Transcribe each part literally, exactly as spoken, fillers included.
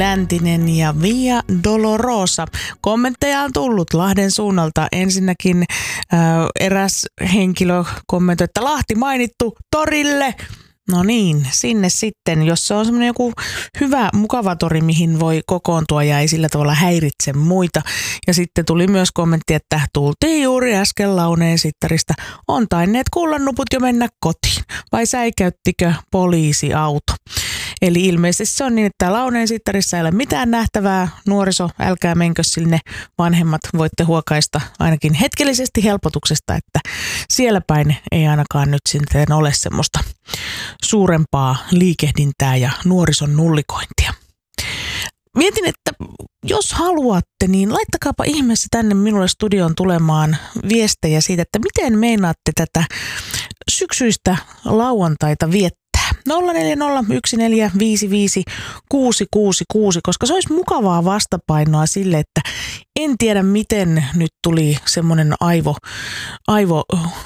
Läntinen ja Via Dolorosa. Kommentteja on tullut Lahden suunnalta. Ensinnäkin äh, eräs henkilö kommentoi, että Lahti mainittu torille. No niin, sinne sitten, jos se on semmoinen joku hyvä, mukava tori, mihin voi kokoontua ja ei sillä tavalla häiritse muita. Ja sitten tuli myös kommentti, että tultiin juuri äsken Launeen Sittarista. On tainneet kullannuput jo mennä kotiin, vai säikäyttikö poliisiauto? Eli ilmeisesti se on niin, että Launeen Sittarissa ei ole mitään nähtävää. Nuoriso, älkää menkö sinne, vanhemmat voitte huokaista ainakin hetkellisesti helpotuksesta, että siellä päin ei ainakaan nyt sitten ole semmoista suurempaa liikehdintää ja nuorison nullikointia. Mietin, että jos haluatte, niin laittakaapa ihmeessä tänne minulle studioon tulemaan viestejä siitä, että miten meinaatte tätä syksyistä lauantaita viettää. nolla neljä nolla yksi neljä viisi viisi kuusi kuusi kuusi, koska se olisi mukavaa vastapainoa sille, että en tiedä miten nyt tuli semmoinen aivo, aivo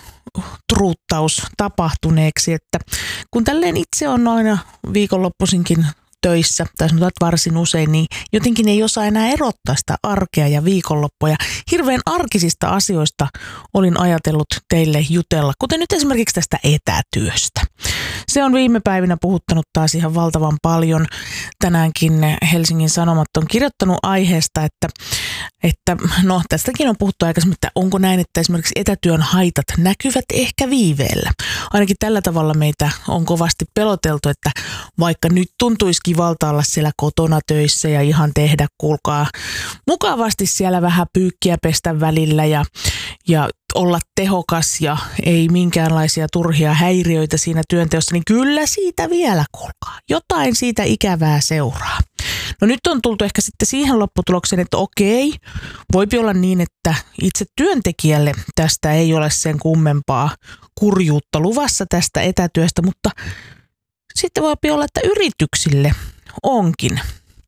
truuttaus tapahtuneeksi, että kun tälleen itse on aina viikonloppuisinkin töissä, tai sanotaan, että varsin usein, niin jotenkin ei osaa enää erottaa sitä arkea ja viikonloppua. Hirveän arkisista asioista olin ajatellut teille jutella, kuten nyt esimerkiksi tästä etätyöstä. Se on viime päivinä puhuttanut taas ihan valtavan paljon. Tänäänkin Helsingin Sanomat on kirjoittanut aiheesta, että, että no tästäkin on puhuttu aikaisemmin, että onko näin, että esimerkiksi etätyön haitat näkyvät ehkä viiveellä. Ainakin tällä tavalla meitä on kovasti peloteltu, että vaikka nyt tuntuisi kivalta olla siellä kotona töissä ja ihan tehdä, kuulkaa, mukavasti siellä vähän pyykkiä pestä välillä ja, ja olla tehokas ja ei minkäänlaisia turhia häiriöitä siinä työnteossa, niin kyllä siitä vielä, kuulkaa. Jotain siitä ikävää seuraa. No nyt on tultu ehkä sitten siihen lopputulokseen, että okei, voipi olla niin, että itse työntekijälle tästä ei ole sen kummempaa kurjuutta luvassa tästä etätyöstä, mutta sitten voipi olla, että yrityksille onkin.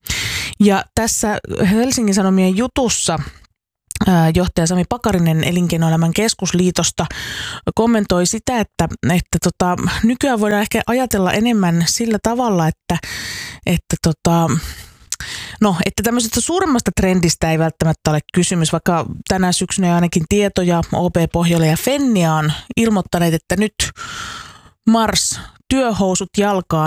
Ja tässä Helsingin Sanomien jutussa johtaja Sami Pakarinen Elinkeinoelämän keskusliitosta kommentoi sitä, että, että tota, nykyään voidaan ehkä ajatella enemmän sillä tavalla, että, että tota, no, että tämmöisestä suuremmasta trendistä ei välttämättä ole kysymys, vaikka tänä syksynä ainakin Tietoja, O P Pohjola ja Fennia on ilmoittaneet, että nyt mars työhousut jalkaan